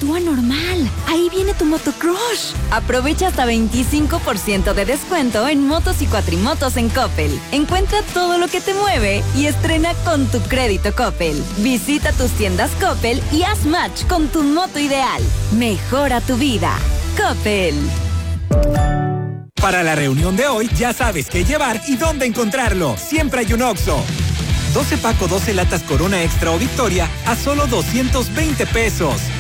actúa normal. Ahí viene tu motocrush. Aprovecha hasta 25% de descuento en motos y cuatrimotos en Coppel. Encuentra todo lo que te mueve y estrena con tu crédito Coppel. Visita tus tiendas Coppel y haz match con tu moto ideal. Mejora tu vida. Coppel. Para la reunión de hoy, ya sabes qué llevar y dónde encontrarlo. Siempre hay un Oxxo. 12 Paco 12 latas Corona Extra o Victoria a solo 220 pesos.